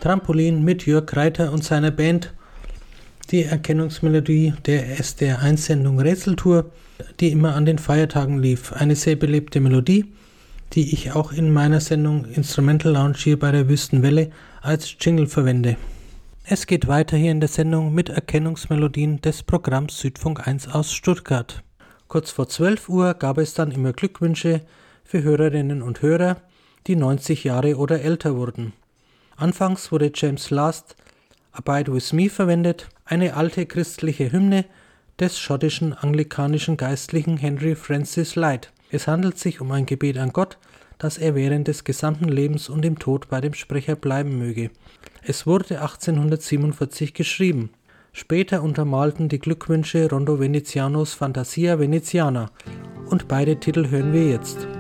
Trampolin mit Jörg Reiter und seiner Band. Die Erkennungsmelodie der SDR1-Sendung Rätseltour, die immer an den Feiertagen lief. Eine sehr belebte Melodie, die ich auch in meiner Sendung Instrumental Lounge hier bei der Wüstenwelle als Jingle verwende. Es geht weiter hier in der Sendung mit Erkennungsmelodien des Programms Südfunk 1 aus Stuttgart. Kurz vor 12 Uhr gab es dann immer Glückwünsche für Hörerinnen und Hörer, die 90 Jahre oder älter wurden. Anfangs wurde James Last Abide With Me verwendet, eine alte christliche Hymne des schottischen anglikanischen Geistlichen Henry Francis Lyte. Es handelt sich um ein Gebet an Gott, dass er während des gesamten Lebens und im Tod bei dem Sprecher bleiben möge. Es wurde 1847 geschrieben. Später untermalten die Glückwünsche Rondo Venezianos Fantasia Veneziana und beide Titel hören wir jetzt.